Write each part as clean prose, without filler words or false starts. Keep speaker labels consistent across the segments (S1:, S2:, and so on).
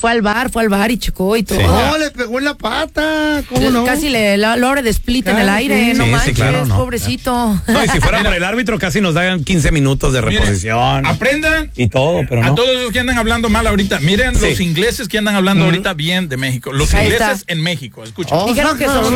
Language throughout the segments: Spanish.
S1: fue al bar y chocó y todo.
S2: No, le pegó en la pata. ¿Cómo no?
S1: Casi lo de split en el aire, no manches,
S3: claro, no.
S1: pobrecito.
S3: No, y si fuera por el árbitro casi nos dan 15 minutos de reposición.
S4: Miren, aprendan
S3: y todo, pero no.
S4: A todos los que andan hablando mal ahorita, miren los ingleses que andan hablando ahorita bien de México. Los ingleses en México, escuchen.
S1: Dijeron que son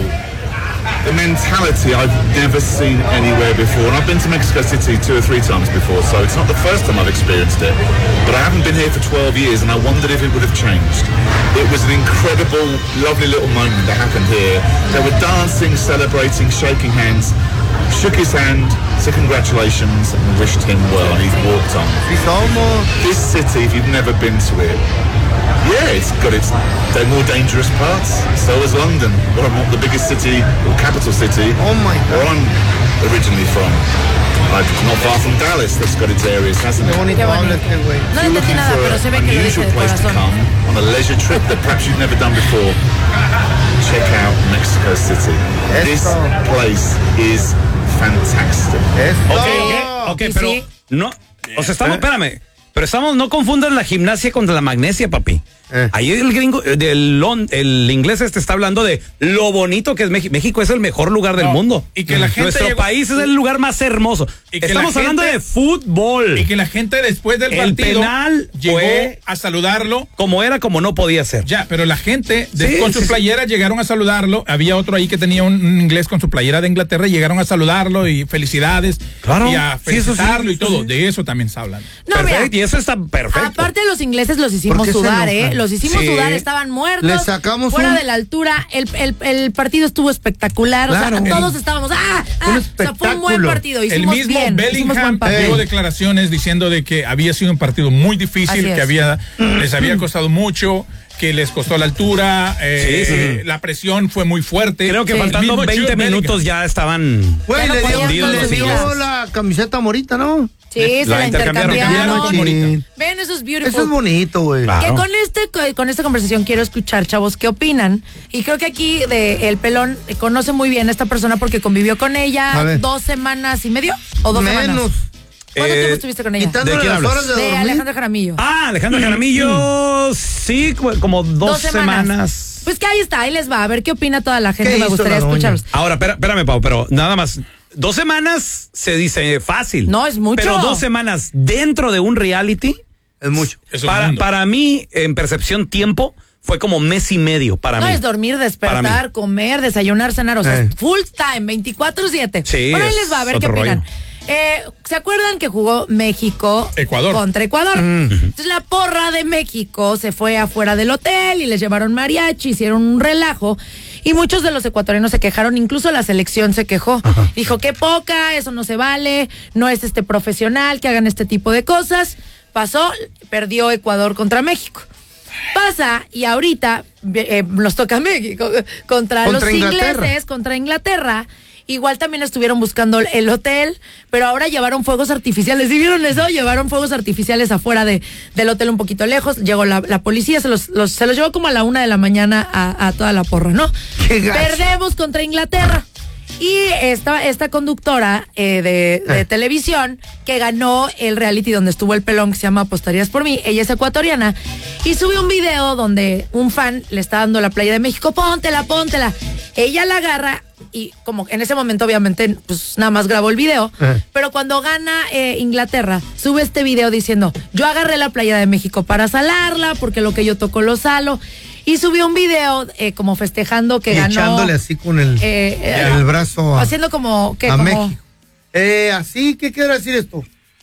S5: The mentality I've never seen anywhere before. And I've been to Mexico City 2 or 3 times before, so it's not the first time I've experienced it. But I haven't been here for 12 years, and I wondered if it would have changed. It was an incredible, lovely little moment that happened here. They were dancing, celebrating, shaking hands. Shook his hand, said congratulations, and wished him well, and he's walked on. This city, if you've never been to it, yeah, it's got its more dangerous parts. So is London, the biggest city, or capital city, where I'm originally from. Like, not far from Dallas, that's got its areas, hasn't it?
S1: No entendí nada, pero se ve que lo dice de corazón.
S5: On a leisure trip that perhaps you've never done before, check out Mexico City. This place is fantastic.
S3: Okay, pero no, o sea, espérame, pero no confundan la gimnasia con la magnesia, papi. Ahí el gringo, el inglés está hablando de lo bonito que es México. México es el mejor lugar del mundo.
S4: Y que la gente
S3: Nuestro país es el lugar más hermoso.
S4: Y que
S3: estamos hablando de fútbol.
S4: Y que la gente después del partido
S3: penal
S4: llegó a saludarlo.
S3: Como no podía ser.
S4: Ya, pero la gente con sus playeras llegaron a saludarlo. Había otro ahí que tenía un inglés con su playera de Inglaterra y llegaron a saludarlo y felicidades.
S3: Claro.
S4: Y a felicitarlo y todo. De eso también se hablan.
S1: No,
S3: perfecto,
S1: mira,
S3: y eso está perfecto.
S1: Aparte los ingleses los hicimos sudar, Los hicimos sudar, estaban muertos.
S2: Le sacamos
S1: fuera de la altura. El partido estuvo espectacular.
S2: Claro,
S1: o sea, todos estábamos. O sea, fue un buen partido.
S4: El mismo Bellingham dio declaraciones diciendo de que había sido un partido muy difícil, que les había costado mucho, que les costó la altura, la presión fue muy fuerte.
S3: Creo que faltando 20 minutos ya estaban.
S2: Güey, le dio la camiseta Morita, ¿no?
S1: Sí, se la intercambiaron. Ven, eso es beautiful.
S2: Eso es bonito, güey.
S3: Claro.
S1: Que con esta conversación quiero escuchar, chavos, qué opinan. Y creo que aquí El Pelón conoce muy bien a esta persona porque convivió con ella 2 semanas y medio o 2 semanas.
S2: Menos.
S1: ¿Cuánto tiempo estuviste con ella?
S2: ¿De quién hablas?
S1: De Alejandro Jaramillo.
S3: Alejandro Jaramillo, sí, como 2 semanas.
S1: Pues que ahí está, ahí les va. A ver qué opina toda la gente. Me gustaría escucharlos.
S3: Ahora, espérame, Pau, pero nada más. 2 semanas se dice fácil.
S1: No, es mucho.
S3: Pero 2 semanas dentro de un reality
S2: es mucho.
S3: Para mí, en percepción tiempo, fue como mes y medio para mí.
S1: No es dormir, despertar, comer, desayunar, cenar, o sea, full time, 24/7.
S3: Sí,
S1: bueno, ahí les va, a ver qué opinan. ¿Se acuerdan que jugó México contra Ecuador? Entonces la porra de México se fue afuera del hotel y les llevaron mariachi, hicieron un relajo. Y muchos de los ecuatorianos se quejaron, incluso la selección se quejó. Dijo, qué poca, eso no se vale, no es profesional que hagan este tipo de cosas. Pasó, perdió Ecuador contra México. Pasa, y ahorita nos toca México contra los ingleses, contra Inglaterra. Igual también estuvieron buscando el hotel, pero ahora llevaron fuegos artificiales. ¿Sí vieron eso? Llevaron fuegos artificiales afuera del hotel un poquito lejos. Llegó la policía, se los llevó como a la 1 de la mañana a toda la porra, ¿no? Perdemos contra Inglaterra. Y esta conductora de televisión que ganó el reality donde estuvo El Pelón, que se llama Apostarías por mí, ella es ecuatoriana, y sube un video donde un fan le está dando la playa de México, póntela. Ella la agarra y como en ese momento obviamente pues nada más grabó el video, pero cuando gana Inglaterra, sube este video diciendo, yo agarré la playa de México para salarla, porque lo que yo toco lo salo. Y subió un video como festejando que ganó.
S2: Echándole así con el brazo
S1: haciendo como
S2: a México. Así, ¿qué quiere decir esto?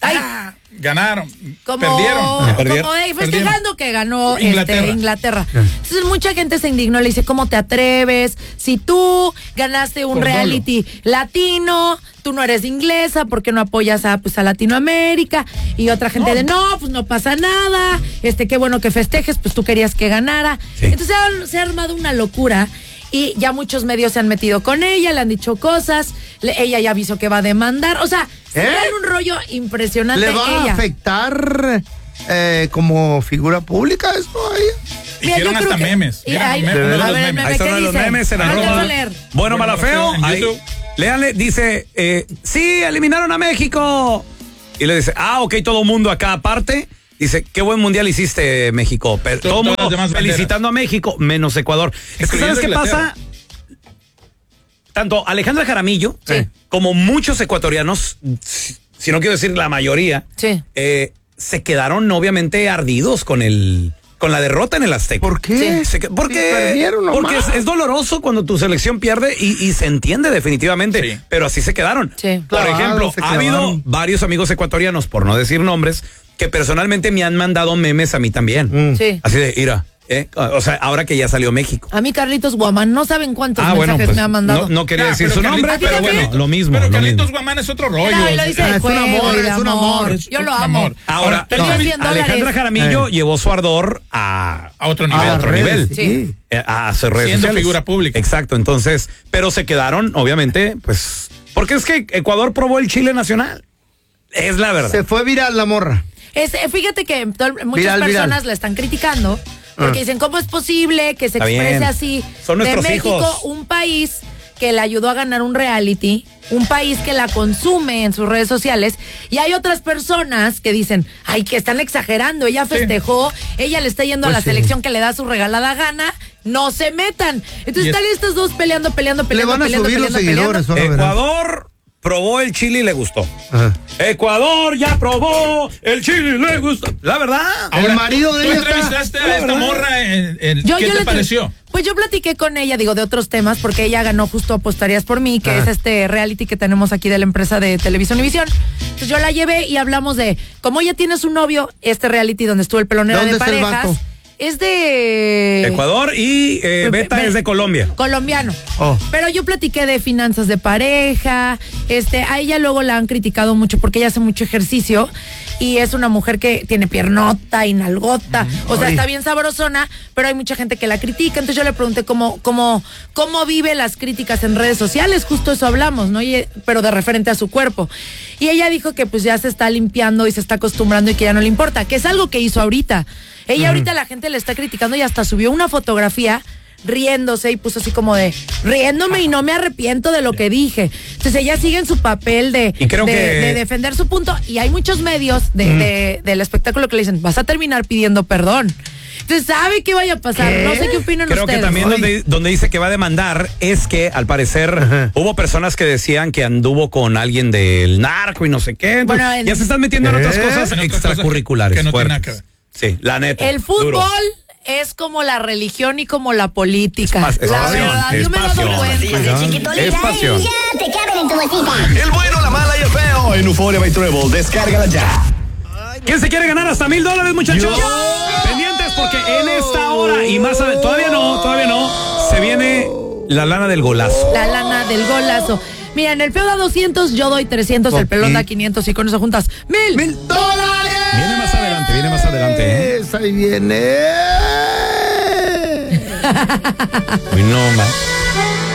S4: Ganaron.
S1: Perdieron. Festejando que ganó Inglaterra. Entonces mucha gente se indignó, le dice, ¿cómo te atreves? Si tú ganaste un reality latino, tú no eres inglesa, ¿por qué no apoyas a Latinoamérica? Y otra gente no, pues no pasa nada, qué bueno que festejes, pues tú querías que ganara. Entonces se ha armado una locura. Y ya muchos medios se han metido con ella, le han dicho cosas, ella ya avisó que va a demandar, o sea, se ve un rollo impresionante.
S2: ¿Le va a afectar como figura pública esto a ella?
S4: Hicieron hasta memes.
S3: Ahí están los memes en arroba. Bueno, Malafeo, léanle, dice, sí, eliminaron a México. Y le dice, ok, todo mundo acá aparte. Dice, qué buen mundial hiciste, México. Todo el mundo felicitando a México, menos Ecuador. Es que, ¿sabes qué pasa? Tanto Alejandra Jaramillo como muchos ecuatorianos, si no quiero decir la mayoría, se quedaron obviamente ardidos con la derrota en el Azteca.
S2: ¿Por qué?
S3: Porque es doloroso cuando tu selección pierde y se entiende definitivamente, pero así se quedaron. Sí. Por ejemplo, ha habido varios amigos ecuatorianos, por no decir nombres, que personalmente me han mandado memes a mí también. Sí. Así de, mira, o sea, ahora que ya salió México.
S1: A mí Carlitos Guamán, no saben cuántos mensajes
S3: pues,
S1: me ha mandado.
S3: No quería decir su nombre, pero bueno, lo mismo.
S4: Pero Carlitos Guamán es otro rollo.
S1: No, lo dice es un amor. Yo lo amo.
S3: Ahora, Alejandra Jaramillo llevó su ardor a
S4: otro nivel.
S3: Sí. A hacer redes
S4: siendo
S3: sociales.
S4: Figura pública.
S3: Exacto, entonces, pero se quedaron, obviamente, pues, porque es que Ecuador probó el chile nacional. Es la verdad.
S2: Se fue viral la morra.
S1: Fíjate que muchas personas la están criticando porque dicen, ¿cómo es posible que se exprese así?
S3: Son nuestros
S1: de México,
S3: hijos.
S1: Un país que la ayudó a ganar un reality, un país que la consume en sus redes sociales, y hay otras personas que dicen, ay, que están exagerando, ella festejó, ella le está yendo a la selección que le da su regalada gana, no se metan. Entonces están estos dos peleando.
S2: Le van a subir los seguidores.
S3: Ecuador probó el chile y le gustó. Ajá. Ecuador ya probó el chile y le gustó. La verdad.
S2: Ahora, el marido de ella.
S4: ¿Tú entrevistaste a esta morra? ¿Qué te pareció?
S1: Pues yo platiqué con ella, de otros temas, porque ella ganó justo Apostarías por Mí, que es este reality que tenemos aquí de la empresa de Televisión Univisión. Entonces yo la llevé y hablamos de cómo ella tiene su novio, este reality donde estuvo el pelonero de parejas. Es de
S3: Ecuador y Beta es de Colombia.
S1: Colombiano. Pero yo platiqué de finanzas de pareja. A ella luego la han criticado mucho porque ella hace mucho ejercicio y es una mujer que tiene piernota y nalgota. O sea, está bien sabrosona, pero hay mucha gente que la critica. Entonces yo le pregunté cómo vive las críticas en redes sociales. Justo eso hablamos, ¿no? Pero de referente a su cuerpo. Y ella dijo que pues ya se está limpiando y se está acostumbrando y que ya no le importa, que es algo que hizo ahorita. Ella ahorita la gente le está criticando y hasta subió una fotografía riéndose y puso así como de riéndome y no me arrepiento de lo que dije. Entonces ella sigue en su papel de defender su punto y hay muchos medios del espectáculo que le dicen, vas a terminar pidiendo perdón. Entonces, ¿sabe qué vaya a pasar? No sé qué opinan ustedes.
S3: Creo que también donde dice que va a demandar es que, al parecer, hubo personas que decían que anduvo con alguien del narco y no sé qué. Bueno, ya se están metiendo en otras cosas extracurriculares.
S4: Que no tiene nada que ver.
S3: Sí, la neta.
S1: El fútbol es como la religión y como la política.
S3: Es
S1: la
S3: pasión,
S1: verdad, yo me he dado cuenta.
S3: Es pasión.
S6: Ya te caben en tu bolsita.
S7: El bueno, la mala y el feo en Euphoria by Treble. Descárgala ya.
S3: ¿Quién se quiere ganar hasta $1,000, muchachos? Pendientes porque en esta hora y más todavía no, se viene la lana del golazo.
S1: La lana del golazo. Mira, en el feo da 200, yo doy 300, el pelón da 500 y con eso juntas $1,000.
S3: Viene más adelante.
S2: Ahí viene.
S3: Uy, no, más.